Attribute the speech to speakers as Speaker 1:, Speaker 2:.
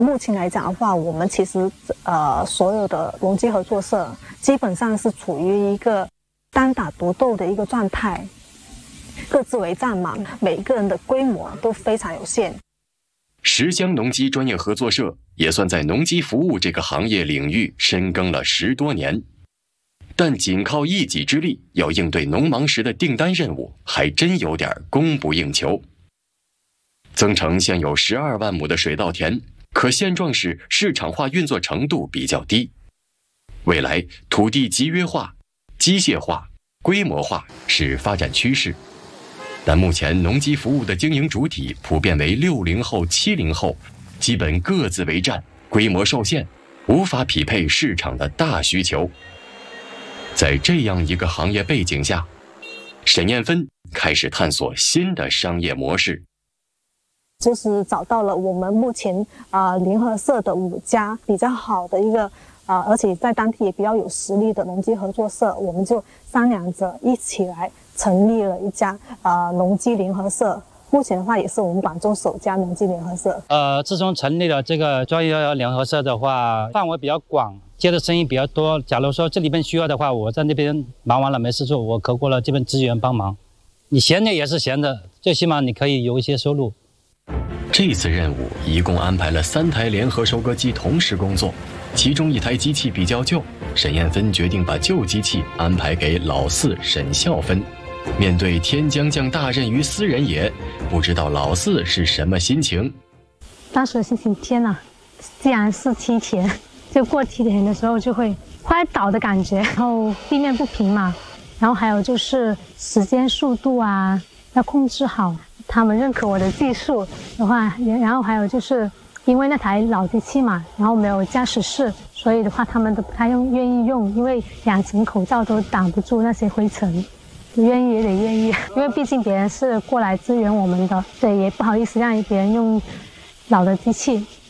Speaker 1: 目前来讲的话，我们其实所有的农机合作社基本上是处于一个单打独斗的一个状态，各自为战嘛，每一个人的规模都非常有限。
Speaker 2: 石乡农机专业合作社也算在农机服务这个行业领域深耕了10多年，但仅靠一己之力要应对农忙时的订单任务，还真有点供不应求。增城现有12万亩的水稻田，可现状是市场化运作程度比较低。未来土地集约化、机械化、规模化是发展趋势，但目前农机服务的经营主体普遍为60后、70后，基本各自为战，规模受限，无法匹配市场的大需求。在这样一个行业背景下，沈艳芬开始探索新的商业模式。
Speaker 1: 就是找到了我们目前联合社的5家比较好的一个而且在当地也比较有实力的农机合作社，我们就商量着一起来成立了一家农机联合社。目前的话，也是我们广州首家农机联合社。
Speaker 3: 自从成立了这个专业联合社的话，范围比较广，接的生意比较多。假如说这里边需要的话，我在那边忙完了没事做，我扣过了这边资源帮忙。你闲着也是闲着，最起码你可以有一些收入。
Speaker 2: 这次任务一共安排了3台联合收割机同时工作，其中1台机器比较旧，沈艳芬决定把旧机器安排给老四沈孝芬。面对天将降大任于斯人也，不知道老四是什么心情。
Speaker 4: 当时的心情，天哪，既然是梯田，就过梯田的时候就会快倒的感觉，然后地面不平嘛，然后还有就是时间速度啊要控制好。他们认可我的技术的话，然后还有就是因为那台老机器嘛，然后没有驾驶室，所以的话他们都不太愿意用，因为2层口罩都挡不住那些灰尘。愿意也得愿意，因为毕竟别人是过来支援我们的，对，也不好意思让别人用老的机器。